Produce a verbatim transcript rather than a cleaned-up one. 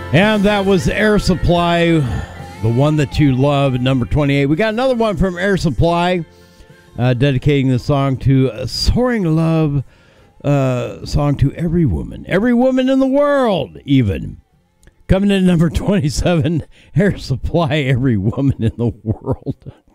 And that was Air Supply, the one that you love, number twenty-eight. We got another one from Air Supply, uh, dedicating the song to uh, Soaring Love, uh, song to every woman, every woman in the world, even. Coming in number twenty-seven, Air Supply, Every Woman in the World.